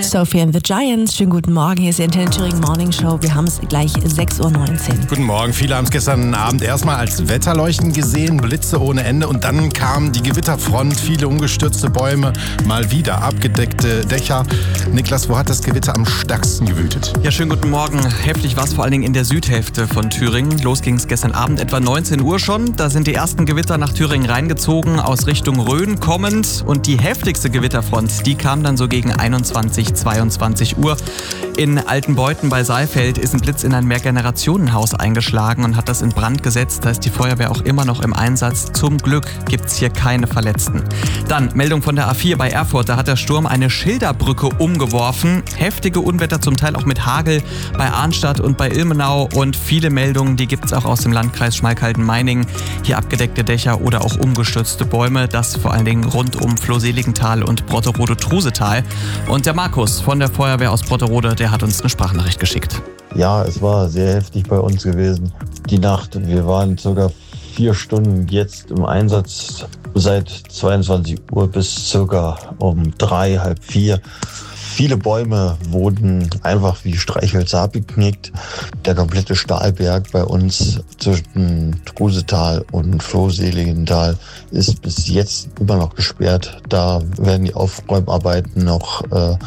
Sophie and the Giants. Schönen guten Morgen, hier ist die Antenne Thüringen Morning Show. Wir haben es gleich 6.19 Uhr. Guten Morgen. Viele haben es gestern Abend erstmal als Wetterleuchten gesehen, Blitze ohne Ende. Und dann kam die Gewitterfront, viele umgestürzte Bäume, mal wieder abgedeckte Dächer. Niklas, wo hat das Gewitter am stärksten gewütet? Ja, schönen guten Morgen. Heftig war es vor allen Dingen in der Südhälfte von Thüringen. Los ging es gestern Abend etwa 19 Uhr schon. Da sind die ersten Gewitter nach Thüringen reingezogen, aus Richtung Rhön kommend. Und die heftigste Gewitterfront, die kam dann so gegen 21, 22 Uhr. In Altenbeuthen bei Saalfeld ist ein Blitz in ein Mehrgenerationenhaus eingeschlagen und hat das in Brand gesetzt. Da ist die Feuerwehr auch immer noch im Einsatz. Zum Glück gibt es hier keine Verletzten. Dann Meldung von der A4 bei Erfurt. Da hat der Sturm eine Schilderbrücke umgeworfen. Heftige Unwetter, zum Teil auch mit Hagel bei Arnstadt und bei Ilmenau. Und viele Meldungen, die gibt es auch aus dem Landkreis Schmalkalden-Meiningen. Hier abgedeckte Dächer oder auch umgestürzte Bäume. Das vor allen Dingen rund um Flohseligenthal und Brotterode-Trusetal. Und der Markus von der Feuerwehr aus Brotterode, der hat uns eine Sprachnachricht geschickt. Ja, es war sehr heftig bei uns gewesen. Die Nacht, wir waren circa 4 Stunden jetzt im Einsatz, seit 22 Uhr bis circa um 3, halb 4. Viele Bäume wurden einfach wie Streichhölzer abgeknickt. Der komplette Stahlberg bei uns zwischen Trusetal und Flohseligenthal ist bis jetzt immer noch gesperrt. Da werden die Aufräumarbeiten noch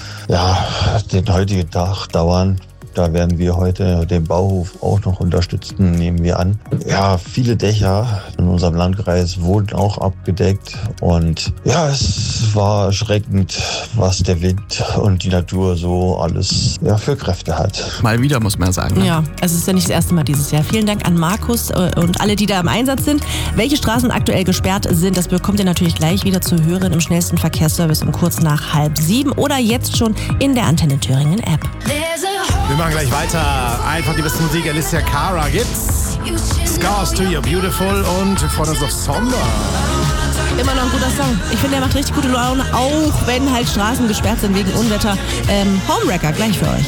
den heutigen Tag dauern. Da werden wir heute den Bauhof auch noch unterstützen, nehmen wir an. Ja, viele Dächer in unserem Landkreis wurden auch abgedeckt. Und ja, es war erschreckend, was der Wind und die Natur so alles für Kräfte hat. Mal wieder, muss man sagen. Ne? Ja, es ist ja nicht das erste Mal dieses Jahr. Vielen Dank an Markus und alle, die da im Einsatz sind. Welche Straßen aktuell gesperrt sind, das bekommt ihr natürlich gleich wieder zu hören im schnellsten Verkehrsservice um kurz nach 6:30 oder jetzt schon in der Antenne Thüringen App. Wir machen gleich weiter. Einfach die beste Musik. Alicia Cara gibt's. Scars to You Beautiful und wir freuen uns auf Sommer. Immer noch ein guter Song. Ich finde, der macht richtig gute Laune, auch wenn halt Straßen gesperrt sind wegen Unwetter. Homewrecker, gleich für euch.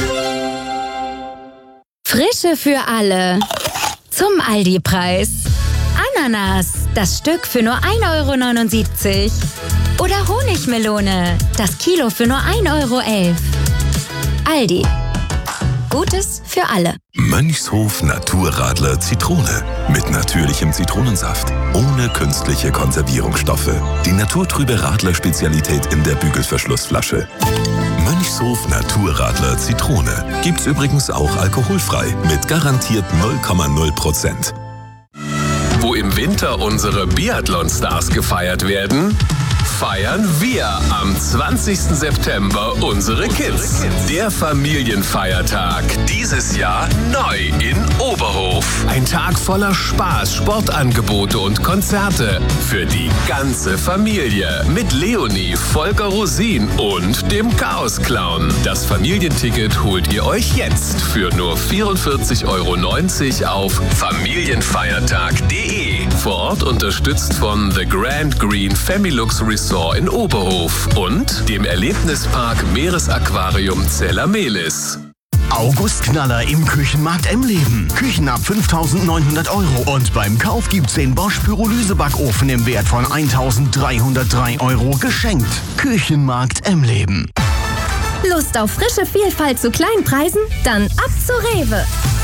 Frische für alle. Zum Aldi-Preis. Ananas, das Stück für nur 1,79 €. Oder Honigmelone, das Kilo für nur 1,11 €. Aldi. Gutes für alle. Mönchshof Naturradler Zitrone. Mit natürlichem Zitronensaft. Ohne künstliche Konservierungsstoffe. Die naturtrübe Radler-Spezialität in der Bügelverschlussflasche. Mönchshof Naturradler Zitrone. Gibt's übrigens auch alkoholfrei. Mit garantiert 0,0%. Wo im Winter unsere Biathlon-Stars gefeiert werden, feiern wir am 20. September unsere Kids. Der Familienfeiertag. Dieses Jahr neu in Oberhof. Ein Tag voller Spaß, Sportangebote und Konzerte. Für die ganze Familie. Mit Leonie, Volker Rosin und dem Chaos-Clown. Das Familienticket holt ihr euch jetzt für nur 44,90 € auf familienfeiertag.de. Vor Ort unterstützt von The Grand Green Familux Resort in Oberhof und dem Erlebnispark Meeresaquarium Zellamelis. Augustknaller im Küchenmarkt Emleben. Küchen ab 5.900 € und beim Kauf gibt's den Bosch Pyrolyse-Backofen im Wert von 1.303 € geschenkt. Küchenmarkt Emleben. Lust auf frische Vielfalt zu kleinen Preisen? Dann ab zu Rewe.